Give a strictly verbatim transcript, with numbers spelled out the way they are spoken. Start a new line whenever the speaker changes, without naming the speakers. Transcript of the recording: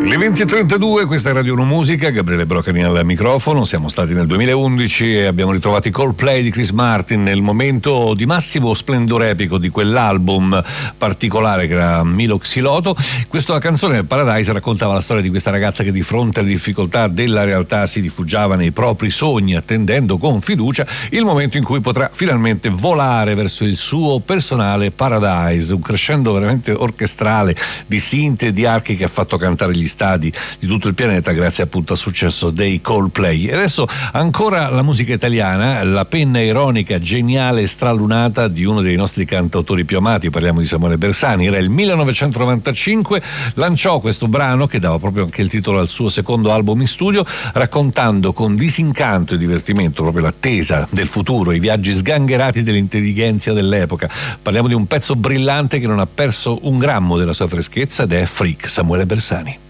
Le venti e trentadue, questa è Radio uno Musica, Gabriele Brocani al microfono. Siamo stati nel duemilaundici e abbiamo ritrovato i Coldplay di Chris Martin nel momento di massimo splendore epico di quell'album particolare che era Milo Xiloto. Questa canzone, Paradise, raccontava la storia di questa ragazza che di fronte alle difficoltà della realtà si rifugiava nei propri sogni, attendendo con fiducia il momento in cui potrà finalmente volare verso il suo personale Paradise, un crescendo veramente orchestrale di sinte e di archi che ha fatto cantare gli stadi di tutto il pianeta grazie appunto al successo dei Coldplay. E adesso ancora la musica italiana, la penna ironica, geniale e stralunata di uno dei nostri cantautori più amati, parliamo di Samuele Bersani. Era il millenovecentonovantacinque, lanciò questo brano che dava proprio anche il titolo al suo secondo album in studio, raccontando con disincanto e divertimento proprio l'attesa del futuro, i viaggi sgangherati dell'intelligenza dell'epoca. Parliamo di un pezzo brillante che non ha perso un grammo della sua freschezza ed è Freak, Samuele Bersani.